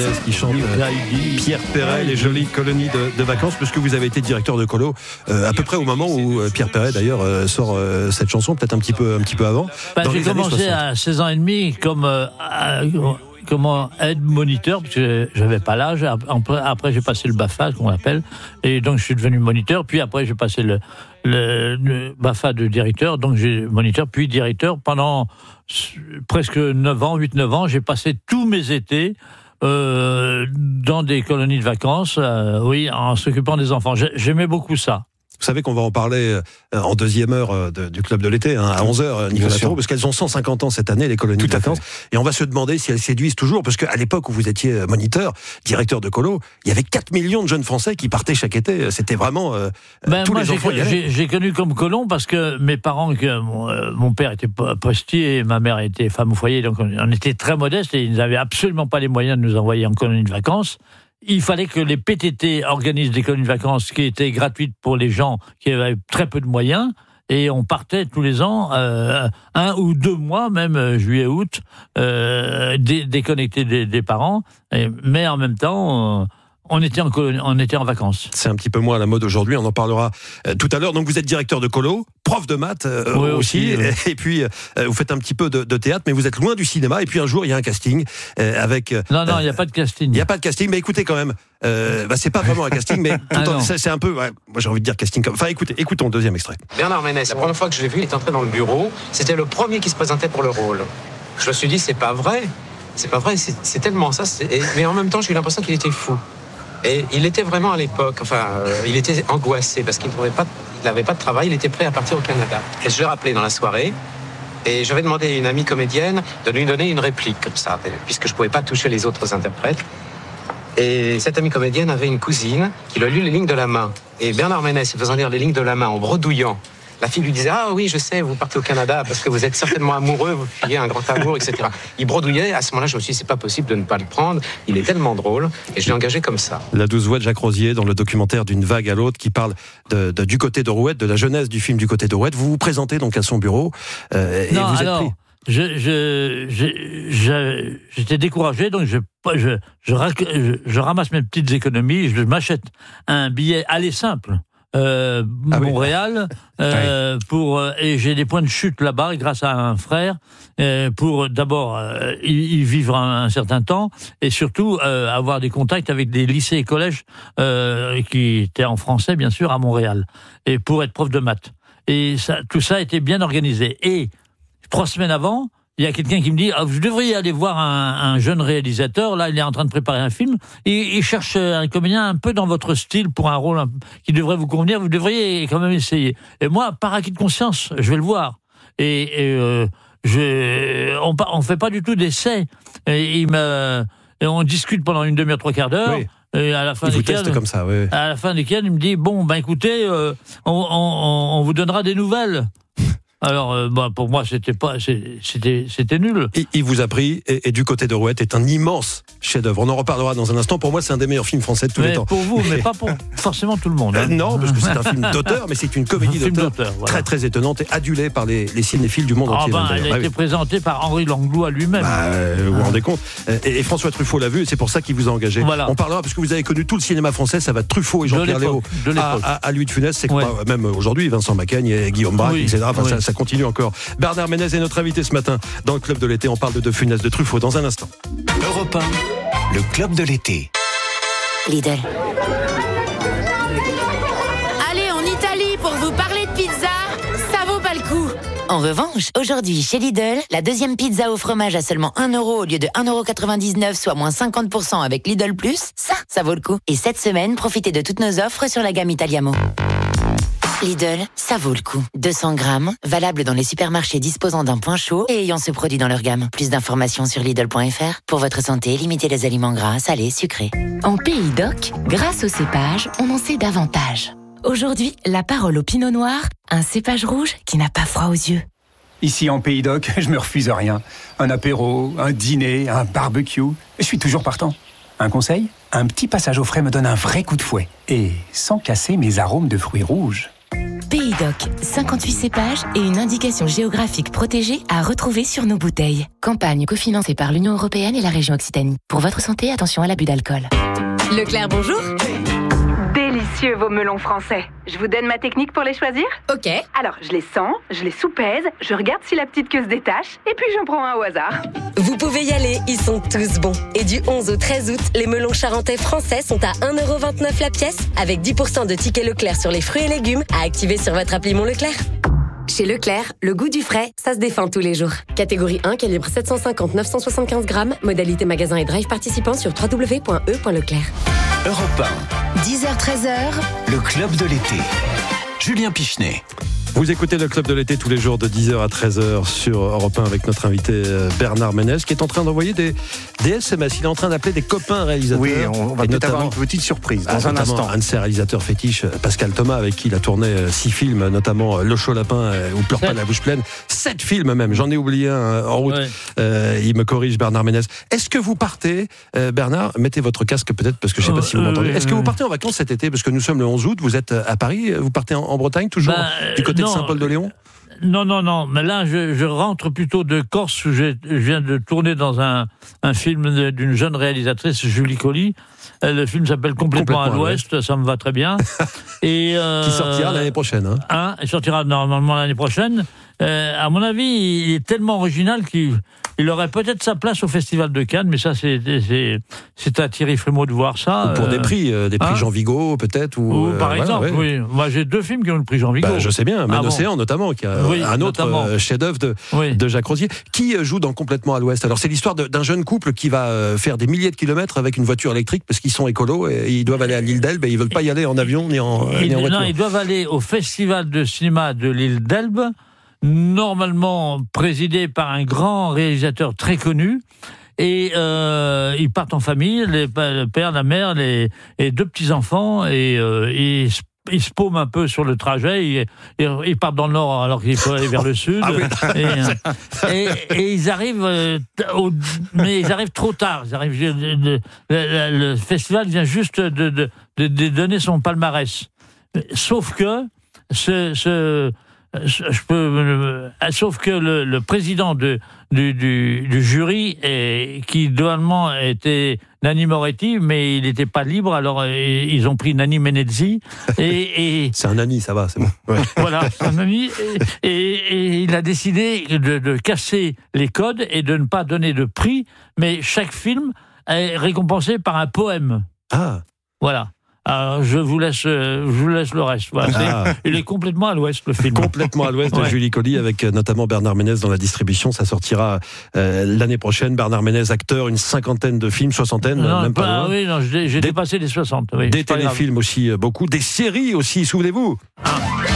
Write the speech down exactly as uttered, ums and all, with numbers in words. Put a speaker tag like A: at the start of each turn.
A: Menez qui chante Pierre Perret, les jolies colonies de, de vacances, parce que vous avez été directeur de colo euh, à peu près au moment où euh, Pierre Perret d'ailleurs euh, sort euh, cette chanson, peut-être un petit peu, un petit peu avant.
B: Bah, j'ai commencé à seize ans et demi comme euh, à, comment aide moniteur, parce que j'avais pas l'âge. Après, après j'ai passé le BAFA, qu'on appelle, et donc je suis devenu moniteur. Puis après j'ai passé le, le, le BAFA de directeur, donc j'ai moniteur puis directeur pendant presque neuf ans, huit neuf ans. J'ai passé tous mes étés euh, dans des colonies de vacances, euh, oui, en s'occupant des enfants. J'aimais beaucoup ça.
A: Vous savez qu'on va en parler en deuxième heure de, du Club de l'été, hein, à onze heures, Nicolas Thérault, parce qu'elles ont cent cinquante ans cette année, les colonies de vacances. Et on va se demander si elles séduisent toujours, parce qu'à l'époque où vous étiez moniteur, directeur de colo, il y avait quatre millions de jeunes Français qui partaient chaque été. C'était vraiment euh,
B: ben,
A: tous
B: moi,
A: les enfants y allaient.
B: J'ai, j'ai connu comme colon parce que mes parents, que mon, euh, mon père était postier et ma mère était femme au foyer, donc on, on était très modestes et ils n'avaient absolument pas les moyens de nous envoyer en colonie de vacances. Il fallait que les P T T organisent des colonies de vacances qui étaient gratuites pour les gens qui avaient très peu de moyens. Et on partait tous les ans, euh, un ou deux mois, même euh, juillet, août, euh, dé- déconnectés des, des parents. Et, mais en même temps, euh, on était en colonie, on était en vacances.
A: C'est un petit peu moins à la mode aujourd'hui, on en parlera euh, tout à l'heure. Donc vous êtes directeur de colo, prof de maths euh, oui, aussi, aussi oui. et, et puis euh, vous faites un petit peu de, de théâtre, mais vous êtes loin du cinéma. Et puis un jour, il y a un casting euh, avec... Euh,
B: non, non, il n'y a pas de casting.
A: Il n'y a pas de casting, mais écoutez quand même, euh, bah, c'est pas vraiment un casting, mais tout ah en, c'est, c'est un peu... Ouais, moi j'ai envie de dire casting comme... Enfin écoutez, écoutons le deuxième extrait.
C: Bernard Menez, la première fois que je l'ai vu, il est entré dans le bureau, c'était le premier qui se présentait pour le rôle. Je me suis dit, c'est pas vrai, c'est pas vrai, c'est, c'est tellement ça, c'est... mais en même temps, j'ai eu l'impression qu'il était fou. Et il était vraiment à l'époque, enfin, euh, il était angoissé parce qu'il n'avait pas, pas de travail, il était prêt à partir au Canada. Et je l'ai rappelé dans la soirée, et j'avais demandé à une amie comédienne de lui donner une réplique comme ça, puisque je ne pouvais pas toucher les autres interprètes. Et cette amie comédienne avait une cousine qui lui a lu les lignes de la main. Et Bernard Menez, faisant lire les lignes de la main en bredouillant, la fille lui disait « Ah oui, je sais, vous partez au Canada parce que vous êtes certainement amoureux, vous fuyez un grand amour, et cetera » Il bredouillait, à ce moment-là, je me suis dit « C'est pas possible de ne pas le prendre, il est tellement drôle. » Et je l'ai engagé comme ça.
A: La douce voix de Jacques Rosier dans le documentaire D'une vague à l'autre qui parle de, de, du côté de Rouette, de la jeunesse du film Du côté de Rouette. Vous vous présentez donc à son bureau euh, et
B: non,
A: vous êtes
B: alors,
A: pris.
B: Je, je, je, je, j'étais découragé, donc je, je, je, je, je ramasse mes petites économies, je m'achète un billet aller simple. Euh, ah Montréal oui. euh, pour euh, et j'ai des points de chute là-bas grâce à un frère euh, pour d'abord euh, y, y vivre un, un certain temps et surtout euh, avoir des contacts avec des lycées et collèges euh, qui étaient en français bien sûr à Montréal et pour être prof de maths et ça, tout ça était bien organisé et trois semaines avant il y a quelqu'un qui me dit ah, vous devriez aller voir un, un jeune réalisateur, là il est en train de préparer un film, et il cherche un comédien un peu dans votre style pour un rôle un, qui devrait vous convenir, vous devriez quand même essayer. Et moi, par acquis de conscience, je vais le voir. Et, et euh, je, on on fait pas du tout d'essai. Et, il me, et on discute pendant une demi-heure, trois quarts d'heure. Oui. Et à la fin
A: il
B: desquels,
A: vous teste comme ça, oui.
B: À la fin desquels, il me dit bon ben écoutez, euh, on, on, on vous donnera des nouvelles. Alors, euh, bah, pour moi, c'était pas, c'était, c'était nul.
A: Et, il vous a pris, et, et Du côté de Rouette est un immense chef-d'œuvre. On en reparlera dans un instant. Pour moi, c'est un des meilleurs films français de tous
B: mais
A: les temps.
B: Pour vous, mais pas pour forcément tout le monde. Hein.
A: Euh, non, parce que c'est un film d'auteur, mais c'est une comédie un d'auteur, d'auteur voilà. très très étonnante et adulée par les, les cinéphiles du monde
B: ah
A: entier.
B: Ben, elle a bah, été oui. présentée par Henri Langlois lui-même.
A: Bah, euh, vous vous rendez compte. Et, et François Truffaut l'a vu, et c'est pour ça qu'il vous a engagé. Voilà. On parlera parce que vous avez connu tout le cinéma français. Ça va de Truffaut et Jean-Pierre Léaud à, à, à Louis de Funès. C'est ouais. quoi, même aujourd'hui, Vincent Macaigne et Guillaume Braque, oui. et cetera. Enfin, oui. ça, ça continue encore. Bernard Menez est notre invité ce matin dans le Club de l'été. On parle de De Funès, de Truffaut dans un instant.
D: Europe un, le Club de l'été.
E: Lidl. Allez en Italie pour vous parler de pizza, ça vaut pas le coup. En revanche, aujourd'hui chez Lidl, la deuxième pizza au fromage à seulement un euro au lieu de un euro quatre-vingt-dix-neuf, soit moins cinquante pour cent avec Lidl Plus, ça, ça vaut le coup. Et cette semaine, profitez de toutes nos offres sur la gamme Italiamo. Lidl, ça vaut le coup. deux cents grammes, valable dans les supermarchés disposant d'un point chaud et ayant ce produit dans leur gamme. Plus d'informations sur Lidl point F R. Pour votre santé, limitez les aliments gras, salés, sucrés.
F: En Pays d'Oc, grâce au cépage, on en sait davantage. Aujourd'hui, la parole au Pinot Noir, un cépage rouge qui n'a pas froid aux yeux.
G: Ici en Pays d'Oc, je me refuse rien. Un apéro, un dîner, un barbecue, je suis toujours partant. Un conseil ? Un petit passage au frais me donne un vrai coup de fouet. Et sans casser mes arômes de fruits rouges.
F: Pays Doc, cinquante-huit cépages et une indication géographique protégée à retrouver sur nos bouteilles. Campagne cofinancée par l'Union européenne et la région Occitanie. Pour votre santé, attention à l'abus d'alcool.
H: Leclerc, bonjour. Délicieux vos melons français. Je vous donne ma technique pour les choisir ?
I: Ok.
H: Alors, je les sens, je les soupèse, je regarde si la petite queue se détache, et puis j'en prends un au hasard.
I: Vous pouvez y aller, ils sont tous bons. Et du onze au treize août, les melons charentais français sont à un euro vingt-neuf la pièce, avec dix pour cent de tickets Leclerc sur les fruits et légumes à activer sur votre appli Mon Leclerc. Chez Leclerc, le goût du frais, ça se défend tous les jours. Catégorie un, calibre sept cent cinquante à neuf cent soixante-quinze grammes, modalité magasin et drive participant sur w w w point e point leclerc.
D: Europe un.
F: dix heures treize heures.
D: Le club de l'été. Julien Pichenet.
A: Vous écoutez le club de l'été tous les jours de dix heures à treize heures sur Europe un avec notre invité Bernard Ménez qui est en train d'envoyer des, des S M S. Il est en train d'appeler des copains réalisateurs.
J: Oui, on va peut-être avoir une petite surprise dans un instant.
A: Un de ses réalisateurs fétiches, Pascal Thomas, avec qui il a tourné six films, notamment Le Chaud Lapin ou Pleure pas la bouche pleine. Sept films même, j'en ai oublié un en route. Ouais. Euh, il me corrige, Bernard Ménez. Est-ce que vous partez, euh, Bernard, mettez votre casque peut-être parce que je ne sais pas si vous m'entendez. Est-ce que vous partez en vacances cet été? Parce que nous sommes le onze août, vous êtes à Paris, vous partez en, en Bretagne toujours bah, du côté non. de Saint-Paul-de-Léon?
B: Non, non, non, mais là, je, je rentre plutôt de Corse, où je viens de tourner dans un, un film de, d'une jeune réalisatrice, Julie Colli. Le film s'appelle Complètement, Complètement à l'Ouest, ça me va très bien.
A: Et euh, qui sortira l'année prochaine. Hein.
B: Hein, il sortira normalement l'année prochaine. Euh, à mon avis, il est tellement original qu'il il aurait peut-être sa place au Festival de Cannes, mais ça, c'est, c'est, c'est à Thierry Frémaux de voir ça.
A: Ou pour euh, des prix, euh, des prix hein Jean Vigo, peut-être. Ou,
B: ou par euh, exemple, voilà, ouais. oui. Moi, j'ai deux films qui ont le prix Jean Vigo.
A: Bah, je sais bien, Men ah Océan bon. notamment, qui a oui, un autre euh, chef-d'œuvre de, oui. de Jacques Rosier, qui joue dans Complètement à l'Ouest. Alors, c'est l'histoire de, d'un jeune couple qui va euh, faire des milliers de kilomètres avec une voiture électrique parce qu'ils sont écolos et ils doivent aller à l'île d'Elbe et ils veulent pas y aller en avion ni en,
B: ils,
A: ni en voiture.
B: Non, ils doivent aller au Festival de cinéma de l'île d'Elbe, normalement présidé par un grand réalisateur très connu, et euh, ils partent en famille, les, le père, la mère, les, et deux petits-enfants, et euh, ils, ils se paument un peu sur le trajet, ils, ils partent dans le nord alors qu'il faut aller vers le sud, ah oui. et, et, et ils arrivent, euh, au, mais ils arrivent trop tard, ils arrivent, le, le, le, le festival vient juste de, de, de, de donner son palmarès, sauf que ce... ce Je peux, sauf que le, le président de, du, du, du jury, est, qui normalement était Nanni Moretti, mais il n'était pas libre, alors ils ont pris Nanni Menezzi. Et, et
A: c'est un Nanni, ça va, c'est bon. Ouais.
B: Voilà, c'est un Nanni. Et, et, et il a décidé de, de casser les codes et de ne pas donner de prix, mais chaque film est récompensé par un poème.
A: Ah.
B: Voilà. Alors, je vous laisse, je vous laisse le reste. Voilà, ah. c'est, il est complètement à l'ouest, le film.
A: Complètement à l'ouest de ouais. Julie Colli, avec notamment Bernard Ménez dans la distribution. Ça sortira euh, l'année prochaine. Bernard Ménez, acteur, une cinquantaine de films, soixantaine,
B: non,
A: même pas, pas loin.
B: Oui, non, j'ai, j'ai des, dépassé les soixante. Oui,
A: des téléfilms aussi, beaucoup. Des séries aussi, souvenez-vous. Ah.